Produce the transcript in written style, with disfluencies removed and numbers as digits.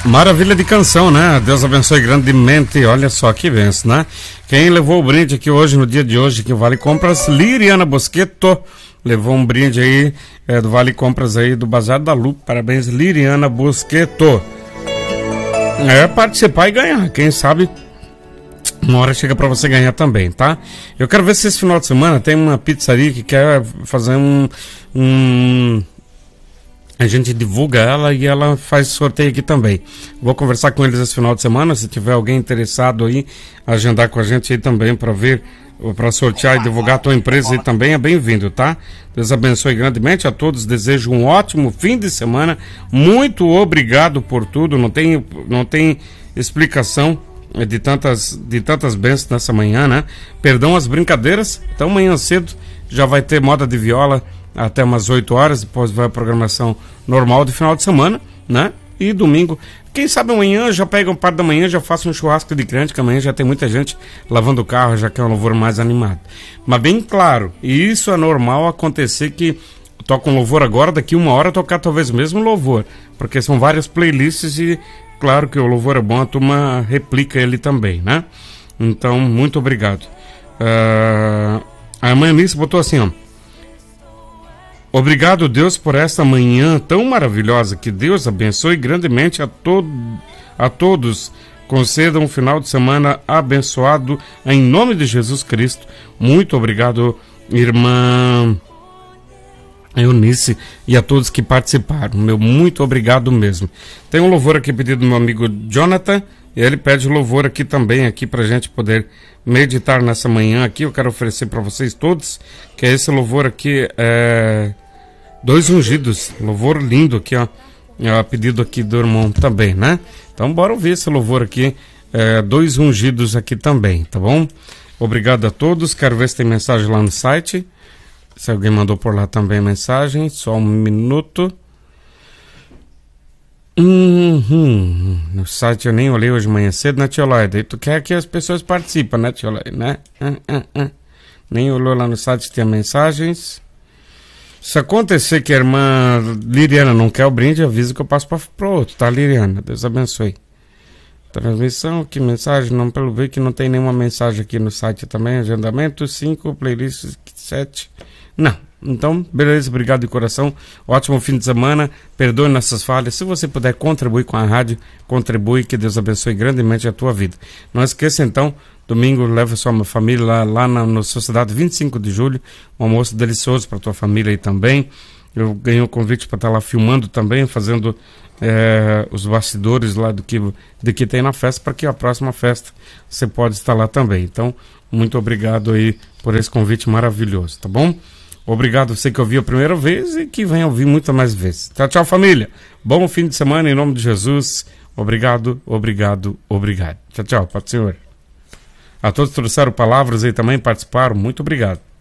Maravilha de canção, né? Deus abençoe grandemente. Olha só que benção, né? Quem levou o brinde aqui hoje, no dia de hoje, que o Vale Compras, Liriana Bosqueto, levou um brinde aí do Vale Compras aí do Bazar da Lu. Parabéns, Liriana Bosqueto. Participar e ganhar, quem sabe uma hora chega pra você ganhar também, tá? Eu quero ver se esse final de semana tem uma pizzaria que quer fazer a gente divulga ela e ela faz sorteio aqui também. Vou conversar com eles esse final de semana, se tiver alguém interessado aí, agendar com a gente aí também para ver, para sortear e divulgar a tua empresa aí também, é bem-vindo, tá? Deus abençoe grandemente a todos, desejo um ótimo fim de semana, muito obrigado por tudo, não tem explicação de tantas bênçãos nessa manhã, né? Perdão as brincadeiras, então amanhã cedo já vai ter moda de viola até umas 8 horas, depois vai a programação normal de final de semana, né? E domingo, quem sabe amanhã já pega um par da manhã, já faço um churrasco de crente, que amanhã já tem muita gente lavando o carro, já que é um louvor mais animado. Mas bem claro, e isso é normal acontecer que toca um louvor agora, daqui uma hora tocar talvez o mesmo louvor, porque são várias playlists e claro que o louvor é bom, a turma replica ele também, né? Então, muito obrigado. A mãe Alice botou assim, ó: obrigado, Deus, por esta manhã tão maravilhosa. Que Deus abençoe grandemente a todos. Conceda um final de semana abençoado em nome de Jesus Cristo. Muito obrigado, irmã Eunice, e a todos que participaram. Meu muito obrigado mesmo. Tem um louvor aqui pedido do meu amigo Jonathan, e ele pede louvor aqui também, aqui pra gente poder meditar nessa manhã aqui. Eu quero oferecer para vocês todos, que é esse louvor aqui, Dois Ungidos, louvor lindo aqui, ó, a pedido aqui do irmão também, né? Então bora ouvir esse louvor aqui, Dois Ungidos aqui também, tá bom? Obrigado a todos, quero ver se tem mensagem lá no site, se alguém mandou por lá também mensagem, só um minuto. No site eu nem olhei hoje de manhã cedo, né, Tio Lloyd? Daí tu quer que as pessoas participem, né, Tio Lloyd, né? Nem olhou lá no site se tem mensagens. Se acontecer que a irmã Liriana não quer o brinde, avisa que eu passo para outro, tá, Liriana? Deus abençoe. Transmissão, que mensagem? Não, pelo ver que não tem nenhuma mensagem aqui no site também. Agendamento, 5, playlists, 7. Não. Então, beleza, obrigado de coração. Ótimo fim de semana. Perdoe nossas falhas. Se você puder contribuir com a rádio, contribui, que Deus abençoe grandemente a tua vida. Não esqueça, então, domingo leva sua família lá na Sociedade 25 de julho. Um almoço delicioso para tua família aí também. Eu ganhei um convite para estar lá filmando também, fazendo os bastidores lá do que tem na festa, para que a próxima festa você pode estar lá também. Então, muito obrigado aí por esse convite maravilhoso, tá bom? Obrigado você que ouviu a primeira vez e que venha ouvir muitas mais vezes. Tchau, tchau, família. Bom fim de semana em nome de Jesus. Obrigado, obrigado, obrigado. Tchau, tchau, Pai do Senhor. A todos que trouxeram palavras aí também, participaram. Muito obrigado.